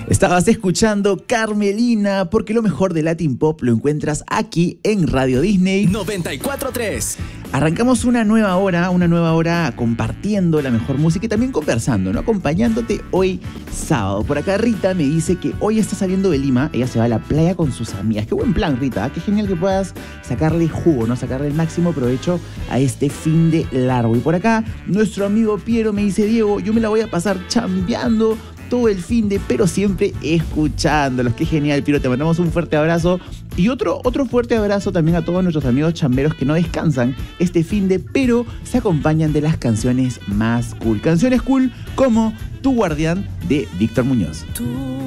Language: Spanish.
Estabas escuchando Carmelina, porque lo mejor de Latin Pop lo encuentras aquí en Radio Disney 94.3. Arrancamos una nueva hora compartiendo la mejor música y también conversando, ¿no? Acompañándote hoy sábado. Por acá Rita me dice que hoy está saliendo de Lima, ella se va a la playa con sus amigas. Qué buen plan, Rita, ¿eh? Qué genial que puedas sacarle jugo, ¿no? Sacarle el máximo provecho a este fin de largo. Y por acá nuestro amigo Piero me dice: Diego, yo me la voy a pasar chambeando todo el fin de, pero siempre escuchándolos. Qué genial, Piero, te mandamos un fuerte abrazo. Y otro fuerte abrazo también a todos nuestros amigos chamberos que no descansan este fin de, pero se acompañan de las canciones más cool. Canciones cool como Tu Guardián de Víctor Muñoz.